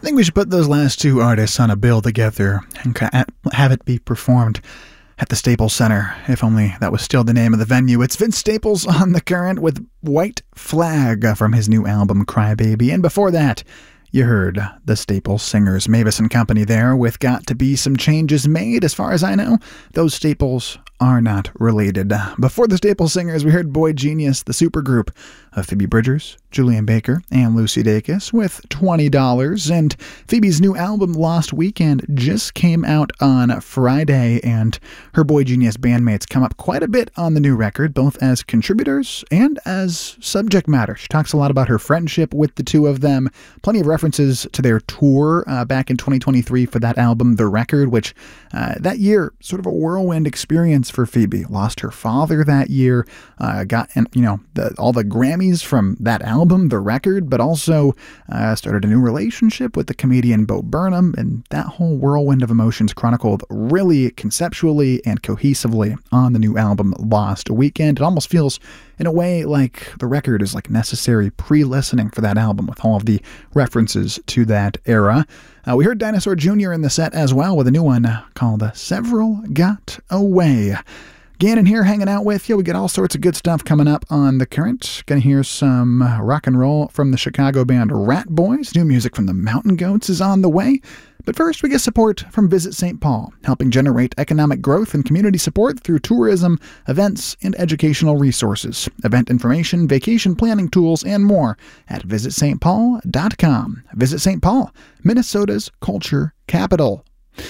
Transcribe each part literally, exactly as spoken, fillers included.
I think we should put those last two artists on a bill together and have it be performed at the Staples Center, if only that was still the name of the venue. It's Vince Staples on The Current with White Flag from his new album Crybaby. And before that, you heard the Staples Singers, Mavis and Company there with Got to Be Some Changes Made. As far as I know, those Staples are not related. Before the Staples Singers, we heard Boy Genius, the supergroup of Phoebe Bridgers, Julian Baker, and Lucy Dacus with twenty dollars. And Phoebe's new album, Lost Weekend, just came out on Friday, and her Boy Genius bandmates come up quite a bit on the new record, both as contributors and as subject matter. She talks a lot about her friendship with the two of them. Plenty of references to their tour uh, back in twenty twenty-three for that album, The Record, which uh, that year, sort of a whirlwind experience for Phoebe. Lost her father that year, uh, got and you know the, all the Grammys from that album, The Record, but also uh, started a new relationship with the comedian Bo Burnham, and that whole whirlwind of emotions chronicled really conceptually and cohesively on the new album Lost Weekend. It almost feels in a way like The Record is like necessary pre-listening for that album with all of the references to that era. Uh, we heard Dinosaur Junior in the set as well with a new one called Several Got Away. Gannon here hanging out with you. We get all sorts of good stuff coming up on The Current. Gonna hear some rock and roll from the Chicago band Rat Boys. New music from the Mountain Goats is on the way. But first, we get support from Visit Saint Paul, helping generate economic growth and community support through tourism, events, and educational resources. Event information, vacation planning tools, and more at visit st paul dot com. Visit Saint Paul, Minnesota's culture capital.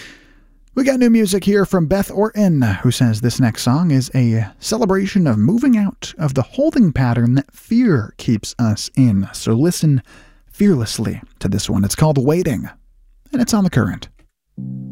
We got new music here from Beth Orton, who says this next song is a celebration of moving out of the holding pattern that fear keeps us in. So listen fearlessly to this one. It's called Waiting, and it's on The Current.